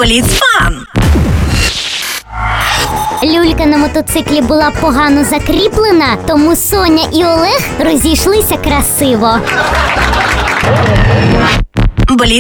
Бліцфан. Люлька на мотоциклі була погано закріплена, тому Соня і Олег розійшлися красиво. Бліцфан.